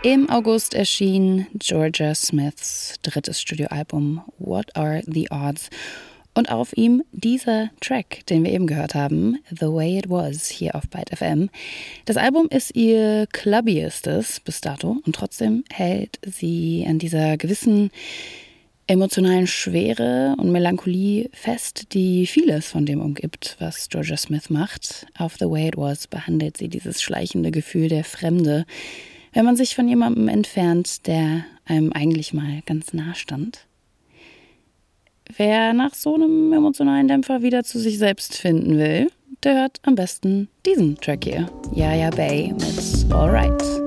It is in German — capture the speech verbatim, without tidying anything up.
Im August erschien Jorja Smiths drittes Studioalbum What Are the Odds? Und auf ihm dieser Track, den wir eben gehört haben, The Way It Was, hier auf Byte F M. Das Album ist ihr clubbiestes bis dato und trotzdem hält sie an dieser gewissen emotionalen Schwere und Melancholie fest, die vieles von dem umgibt, was Jorja Smith macht. Auf The Way It Was behandelt sie dieses schleichende Gefühl der Fremde, wenn man sich von jemandem entfernt, der einem eigentlich mal ganz nah stand. Wer nach so einem emotionalen Dämpfer wieder zu sich selbst finden will, der hört am besten diesen Track hier. Yaya Bay mit Alright.